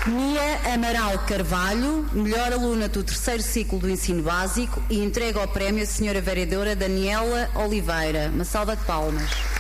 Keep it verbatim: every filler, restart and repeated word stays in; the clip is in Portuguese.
Nia Amaral Carvalho, melhor aluna do terceiro ciclo do ensino básico, e entrega o prémio a senhora vereadora Daniela Oliveira. Uma salva de palmas.